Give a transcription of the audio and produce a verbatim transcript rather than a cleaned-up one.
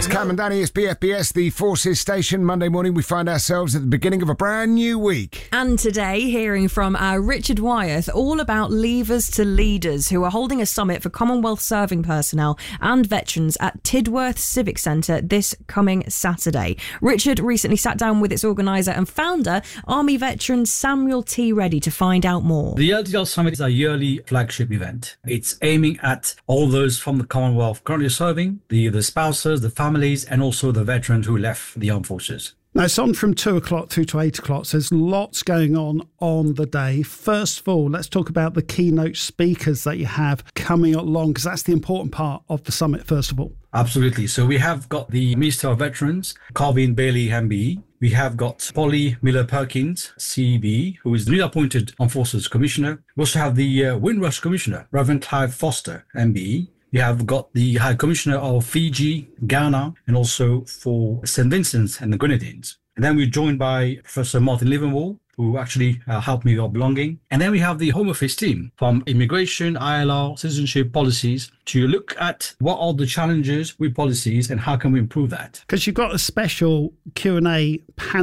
Cam and Danny, it's B F B S, the Forces Station. Monday morning, we find ourselves at the beginning of a brand new week. And today, hearing from our Richard Wyeth all about Leavers to Leaders, who are holding a summit for Commonwealth serving personnel and veterans at Tidworth Civic Centre this coming Saturday. Richard recently sat down with its organiser and founder, Army veteran Samuel T. Reddy, to find out more. The L T L Summit is a yearly flagship event. It's aiming at all those from the Commonwealth currently serving, the, the spouses, the families, and also the veterans who left the armed forces. Now, it's on from two o'clock through to eight o'clock, so there's lots going on on the day. First of all, let's talk about the keynote speakers that you have coming along, because that's the important part of the summit, first of all. Absolutely. So we have got the Minister of Veterans, Carvin Bailey M B. We have got Polly Miller-Perkins, C B, who is the newly appointed Armed Forces Commissioner. We also have the uh, Windrush Commissioner, Reverend Clive Foster, M B. We have got the High Commissioner of Fiji, Ghana, and also for Saint Vincent and the Grenadines. And then we're joined by Professor Martin Livermore, who actually uh, helped me with belonging. And then we have the Home Office team from immigration, I L R, citizenship policies to look at what are the challenges with policies and how can we improve that. Because you've got a special Q and A panel